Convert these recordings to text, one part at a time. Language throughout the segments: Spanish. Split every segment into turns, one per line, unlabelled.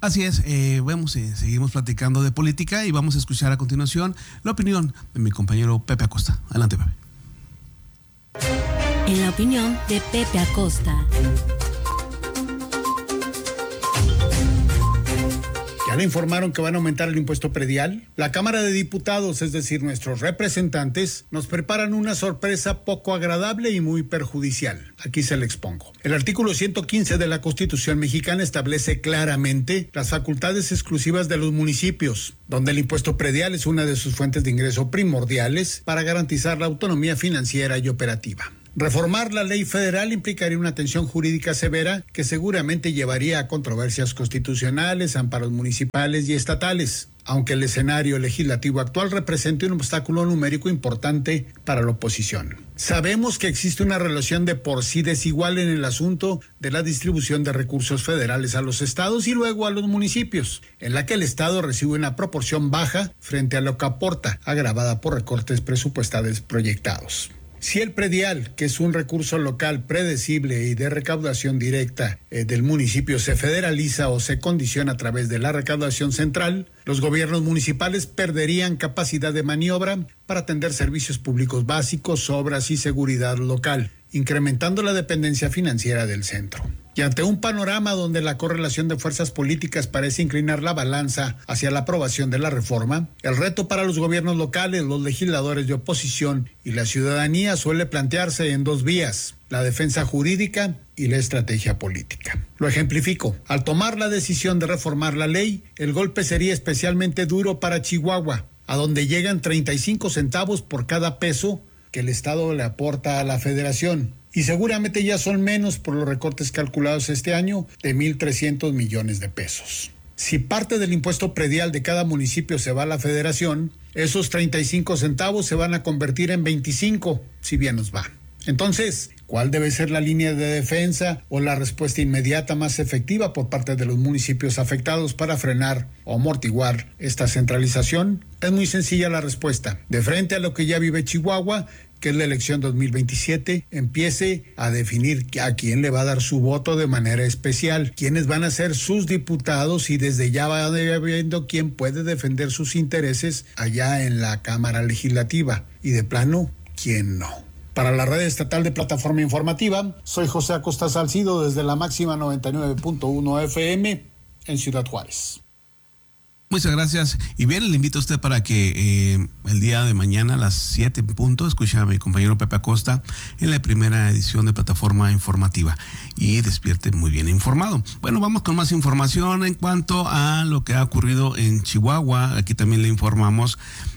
Así es, seguimos platicando de política y vamos a escuchar a continuación la opinión de mi compañero Pepe Acosta. Adelante, Pepe.
En la opinión de Pepe Acosta.
¿Ya le informaron que van a aumentar el impuesto predial? La Cámara de Diputados, es decir, nuestros representantes, nos preparan una sorpresa poco agradable y muy perjudicial. Aquí se la expongo. El artículo 115 de la Constitución mexicana establece claramente las facultades exclusivas de los municipios, donde el impuesto predial es una de sus fuentes de ingreso primordiales para garantizar la autonomía financiera y operativa. Reformar la ley federal implicaría una tensión jurídica severa que seguramente llevaría a controversias constitucionales, amparos municipales y estatales, aunque el escenario legislativo actual represente un obstáculo numérico importante para la oposición. Sabemos que existe una relación de por sí desigual en el asunto de la distribución de recursos federales a los estados y luego a los municipios, en la que el estado recibe una proporción baja frente a lo que aporta, agravada por recortes presupuestales proyectados. Si el predial, que es un recurso local predecible y de recaudación directa del municipio, se federaliza o se condiciona a través de la recaudación central, los gobiernos municipales perderían capacidad de maniobra para atender servicios públicos básicos, obras y seguridad local, incrementando la dependencia financiera del centro. Y ante un panorama donde la correlación de fuerzas políticas parece inclinar la balanza hacia la aprobación de la reforma, el reto para los gobiernos locales, los legisladores de oposición y la ciudadanía suele plantearse en dos vías: la defensa jurídica y la estrategia política. Lo ejemplifico. Al tomar la decisión de reformar la ley, el golpe sería especialmente duro para Chihuahua, a donde llegan 35 centavos por cada peso que el Estado le aporta a la Federación. Y seguramente ya son menos por los recortes calculados este año de 1,300 millones de pesos. Si parte del impuesto predial de cada municipio se va a la Federación, esos 35 centavos se van a convertir en 25, si bien nos va. Entonces, ¿cuál debe ser la línea de defensa o la respuesta inmediata más efectiva por parte de los municipios afectados para frenar o amortiguar esta centralización? Es muy sencilla la respuesta. De frente a lo que ya vive Chihuahua, que es la elección 2027, empiece a definir a quién le va a dar su voto de manera especial, quiénes van a ser sus diputados y desde ya va viendo quién puede defender sus intereses allá en la Cámara Legislativa y de plano, quién no. Para la red estatal de Plataforma Informativa, soy José Acosta Salcido desde la máxima 99.1 FM en Ciudad Juárez.
Muchas gracias. Y bien, le invito a usted para que el día de mañana a las 7 en punto escuche a mi compañero Pepe Acosta en la primera edición de Plataforma Informativa y despierte muy bien informado. Bueno, vamos con más información en cuanto a lo que ha ocurrido en Chihuahua. Aquí también le informamos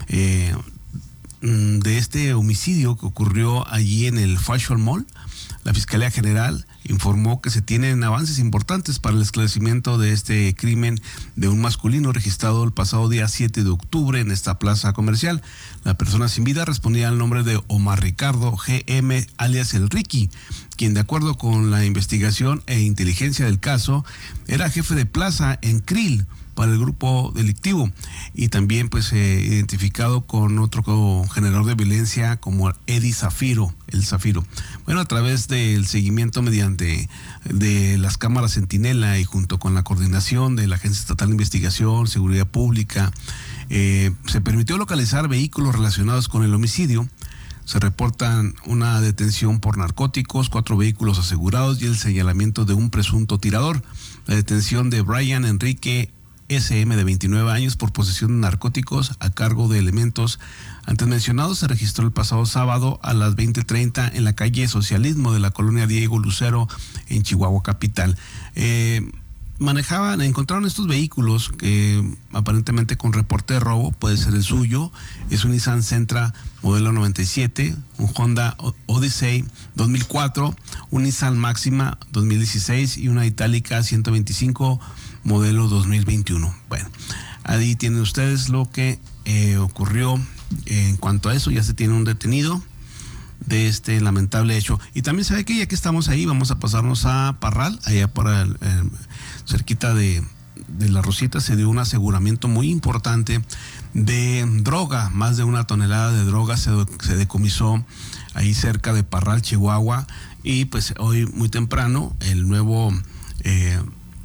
de este homicidio que ocurrió allí en el Fashion Mall. La Fiscalía General informó que se tienen avances importantes para el esclarecimiento de este crimen de un masculino registrado el pasado día 7 de octubre en esta plaza comercial. La persona sin vida respondía al nombre de Omar Ricardo GM, alias El Ricky, quien de acuerdo con la investigación e inteligencia del caso era jefe de plaza en Krill para el grupo delictivo y también identificado con otro generador de violencia como Eddie Zafiro, el Zafiro. Bueno, a través del seguimiento mediante de las cámaras Centinela y junto con la coordinación de la Agencia Estatal de Investigación, Seguridad Pública, se permitió localizar vehículos relacionados con el homicidio. Se reportan una detención por narcóticos, 4 vehículos asegurados y el señalamiento de un presunto tirador. La detención de Brian Enrique SM de 29 años por posesión de narcóticos a cargo de elementos antes mencionados se registró el pasado sábado a las 20:30 en la calle Socialismo de la colonia Diego Lucero en Chihuahua capital. Encontraron estos vehículos que aparentemente con reporte de robo, puede ser el suyo, es un Nissan Sentra modelo 97, un Honda Odyssey 2004, un Nissan Máxima 2016 y una Itálica 125 modelo 2021. Bueno, ahí tienen ustedes lo que ocurrió en cuanto a eso. Ya se tiene un detenido de este lamentable hecho. Y también sabe que ya que estamos ahí, vamos a pasarnos a Parral, allá para cerquita de La Rosita. Se dio un aseguramiento muy importante de droga, más de 1 tonelada de droga se decomisó ahí cerca de Parral, Chihuahua, y pues hoy muy temprano el nuevo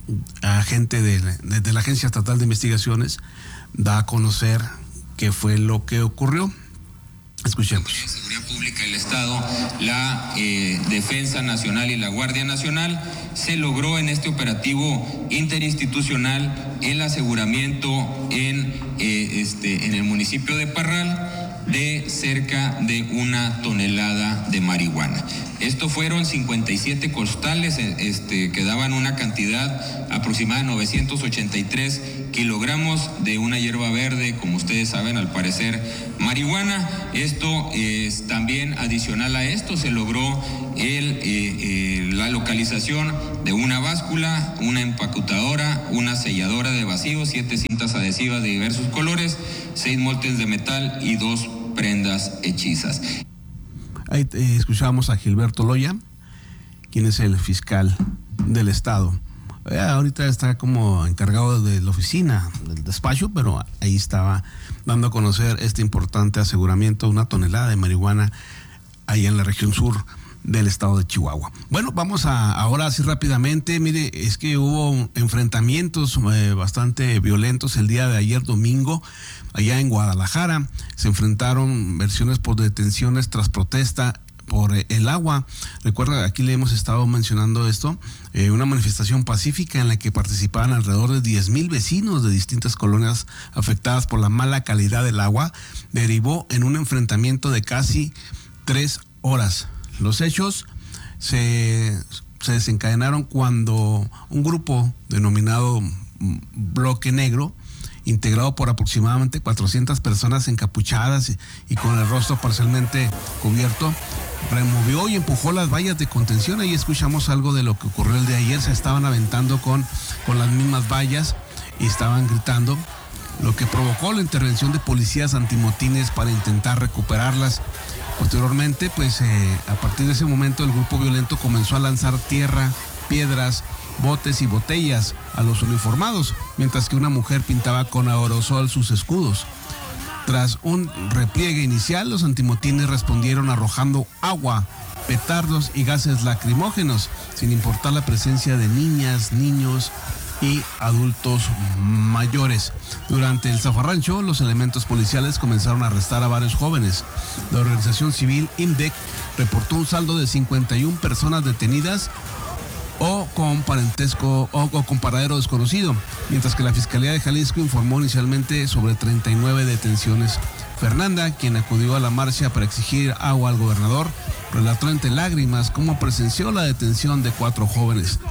agente de la Agencia Estatal de Investigaciones da a conocer qué fue lo que ocurrió. Escuchemos.
La Seguridad Pública del Estado, la Defensa Nacional y la Guardia Nacional, se logró en este operativo interinstitucional el aseguramiento en el municipio de Parral de cerca de 1 tonelada de marihuana. Esto fueron 57 costales que daban una cantidad aproximada de 983 kilogramos de una hierba verde, como ustedes saben, al parecer marihuana. Esto es también adicional a esto, se logró la localización de una báscula, una empacotadora, una selladora de vacíos, 7 cintas adhesivas de diversos colores, 6 moldes de metal y 2 prendas hechizas.
Ahí escuchamos a Gilberto Loya, quien es el fiscal del estado. Ahorita está como encargado de la oficina, del despacho, pero ahí estaba dando a conocer este importante aseguramiento, 1 tonelada de marihuana ahí en la región sur del estado de Chihuahua. Bueno, vamos ahora así rápidamente. Mire, es que hubo enfrentamientos bastante violentos el día de ayer domingo allá en Guadalajara. Se enfrentaron versiones por detenciones tras protesta por el agua. Recuerda, aquí le hemos estado mencionando esto, una manifestación pacífica en la que participaban alrededor de 10,000 vecinos de distintas colonias afectadas por la mala calidad del agua, derivó en un enfrentamiento de casi 3 horas. Los hechos se desencadenaron cuando un grupo denominado Bloque Negro, integrado por aproximadamente 400 personas encapuchadas y con el rostro parcialmente cubierto, removió y empujó las vallas de contención. Ahí escuchamos algo de lo que ocurrió el de ayer. Se estaban aventando con las mismas vallas y estaban gritando, lo que provocó la intervención de policías antimotines para intentar recuperarlas. Posteriormente, a partir de ese momento, el grupo violento comenzó a lanzar tierra, piedras, botes y botellas a los uniformados, mientras que una mujer pintaba con aerosol sus escudos. Tras un repliegue inicial, los antimotines respondieron arrojando agua, petardos y gases lacrimógenos, sin importar la presencia de niñas, niños y adultos mayores. Durante el zafarrancho, los elementos policiales comenzaron a arrestar a varios jóvenes. La organización civil IMDEC reportó un saldo de 51 personas detenidas o con parentesco o con paradero desconocido, mientras que la Fiscalía de Jalisco informó inicialmente sobre 39 detenciones. Fernanda, quien acudió a la marcha para exigir agua al gobernador, relató entre lágrimas cómo presenció la detención de 4 jóvenes.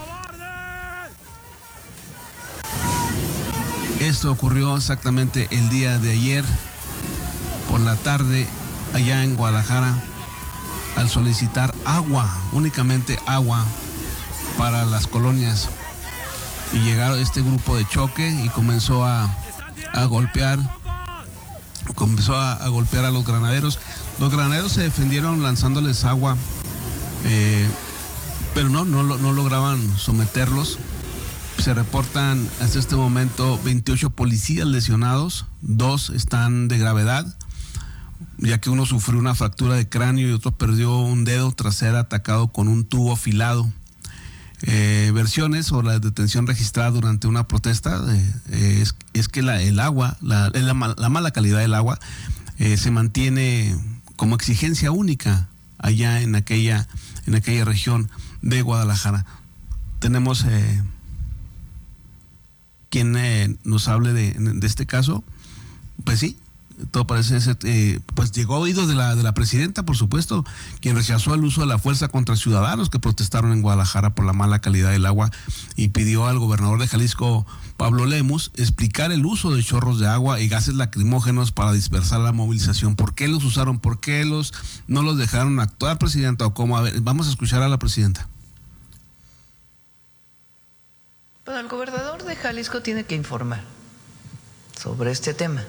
Esto ocurrió exactamente el día de ayer por la tarde allá en Guadalajara, al solicitar agua, únicamente agua para las colonias, y llegaron este grupo de choque y comenzó a golpear a los granaderos. Los granaderos se defendieron lanzándoles agua, pero no lograban someterlos. Se reportan hasta este momento 28 policías lesionados, 2 están de gravedad, ya que uno sufrió una fractura de cráneo y otro perdió un dedo tras ser atacado con un tubo afilado. Versiones sobre la detención registrada durante una protesta es que la mala calidad del agua se mantiene como exigencia única allá en aquella región de Guadalajara. Tenemos quien nos hable de este caso. Pues sí, todo parece ser, pues llegó a oídos de la presidenta, por supuesto, quien rechazó el uso de la fuerza contra ciudadanos que protestaron en Guadalajara por la mala calidad del agua y pidió al gobernador de Jalisco, Pablo Lemus, explicar el uso de chorros de agua y gases lacrimógenos para dispersar la movilización. ¿Por qué los usaron? ¿Por qué no los dejaron actuar, presidenta? ¿O cómo? A ver, vamos a escuchar a la presidenta.
Bueno, el gobernador de Jalisco tiene que informar sobre este tema,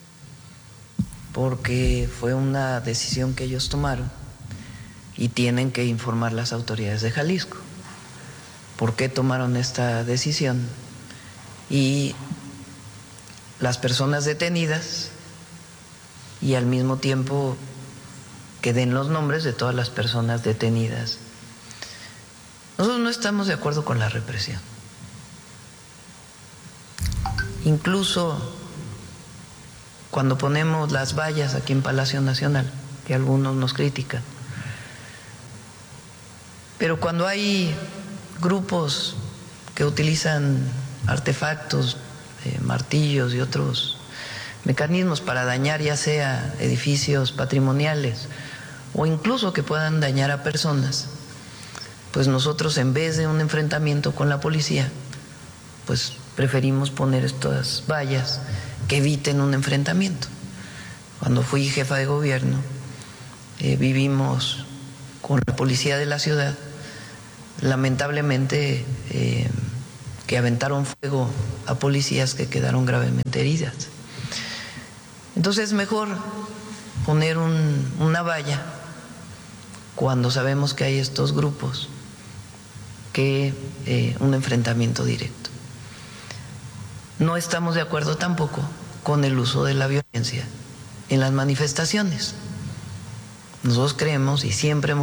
porque fue una decisión que ellos tomaron y tienen que informar las autoridades de Jalisco por qué tomaron esta decisión y las personas detenidas, y al mismo tiempo que den los nombres de todas las personas detenidas. Nosotros no estamos de acuerdo con la represión. incluso cuando ponemos las vallas aquí en Palacio Nacional, que algunos nos critican. Pero cuando hay grupos que utilizan artefactos, martillos y otros mecanismos para dañar ya sea edificios patrimoniales o incluso que puedan dañar a personas, pues nosotros en vez de un enfrentamiento con la policía, pues preferimos poner estas vallas que eviten un enfrentamiento. Cuando fui jefa de gobierno, vivimos con la policía de la ciudad, lamentablemente, que aventaron fuego a policías que quedaron gravemente heridas. Entonces es mejor poner una valla cuando sabemos que hay estos grupos que un enfrentamiento directo. No estamos de acuerdo tampoco con el uso de la violencia en las manifestaciones. Nosotros creemos y siempre hemos